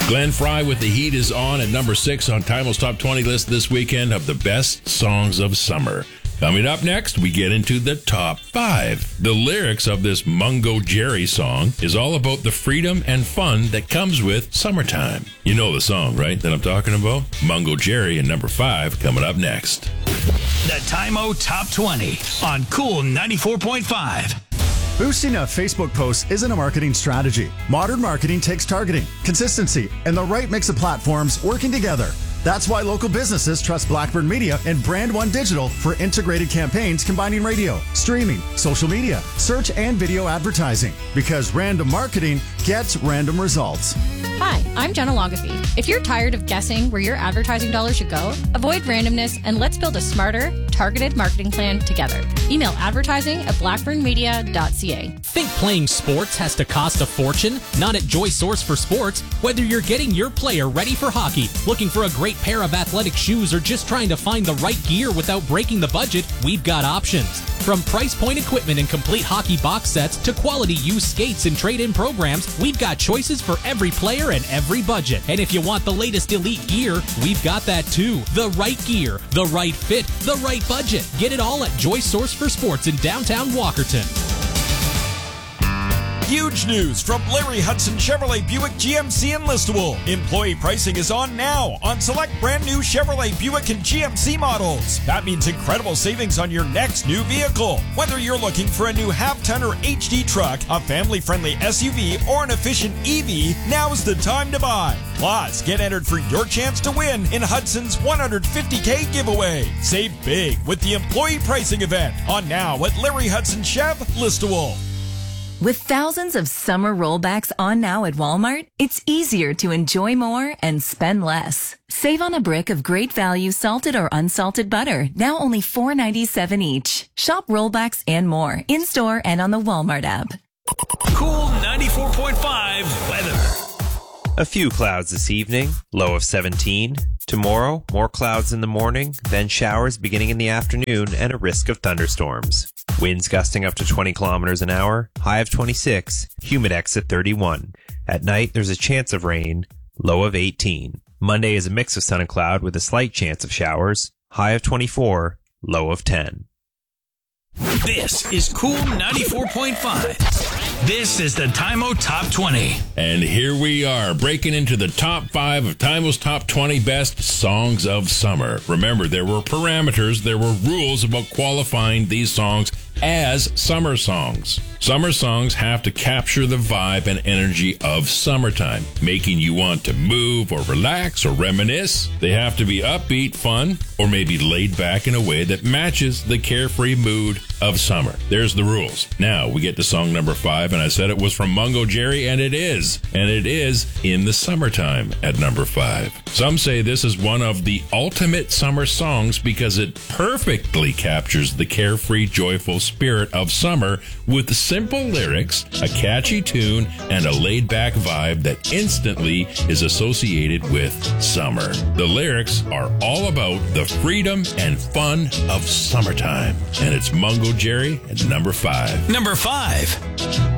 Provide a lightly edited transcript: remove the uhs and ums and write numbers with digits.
Glenn Fry with The Heat is on at number 6 on Timeless Top 20 list this weekend of the best songs of summer. Coming up next, we get into the top 5. The lyrics of this Mungo Jerry song is all about the freedom and fun that comes with summertime. You know the song, right, that I'm talking about? Mungo Jerry at number 5 coming up next. The Time-O Top 20 on Cool 94.5. Boosting a Facebook post isn't a marketing strategy. Modern marketing takes targeting, consistency, and the right mix of platforms working together. That's why local businesses trust Blackburn Media and Brand One Digital for integrated campaigns combining radio, streaming, social media, search, and video advertising. Because random marketing gets random results. Hi, I'm Jenna Logafee. If you're tired of guessing where your advertising dollars should go, avoid randomness and let's build a smarter, targeted marketing plan together. Email advertising@blackburnmedia.ca. Think playing sports has to cost a fortune? Not at Joy Source for Sports. Whether you're getting your player ready for hockey, looking for a great pair of athletic shoes, or just trying to find the right gear without breaking the budget, we've got options. From price point equipment and complete hockey box sets to quality used skates and trade-in programs, we've got choices for every player and every budget. And if you want the latest elite gear, we've got that too. The right gear, the right fit, the right budget. Get it all at Joy Source for Sports in downtown Walkerton. Huge news from Larry Hudson Chevrolet Buick GMC in Listowel. Employee pricing is on now on select brand new Chevrolet Buick and GMC models. That means incredible savings on your next new vehicle. Whether you're looking for a new half-ton or HD truck, a family-friendly SUV, or an efficient EV, now's the time to buy. Plus, get entered for your chance to win in Hudson's $150K giveaway. Save big with the employee pricing event on now at Larry Hudson Chev, Listowel. With thousands of summer rollbacks on now at Walmart, it's easier to enjoy more and spend less. Save on a brick of great value salted or unsalted butter, now only $4.97 each. Shop rollbacks and more, in-store and on the Walmart app. Cool 94.5 weather. A few clouds this evening, low of 17. Tomorrow, more clouds in the morning, then showers beginning in the afternoon and a risk of thunderstorms. Winds gusting up to 20 kilometers an hour, high of 26, humidex at 31. At night, there's a chance of rain, low of 18. Monday is a mix of sun and cloud with a slight chance of showers, high of 24, low of 10. This is Cool 94.5. This is the Time-O Top 20. And here we are, breaking into the top 5 of Timeless Top 20 Best Songs of Summer. Remember, there were parameters, there were rules about qualifying these songs as summer songs. Summer songs have to capture the vibe and energy of summertime, making you want to move or relax or reminisce. They have to be upbeat, fun, or maybe laid back in a way that matches the carefree mood of summer. There's the rules. Now we get to song number 5, and I said it was from Mungo Jerry, and it is. And it is In the Summertime at number 5. Some say this is one of the ultimate summer songs because it perfectly captures the carefree, joyful spirit of summer with simple lyrics, a catchy tune, and a laid-back vibe that instantly is associated with summer. The lyrics are all about the freedom and fun of summertime. And it's Mungo Jerry at number 5. Number 5.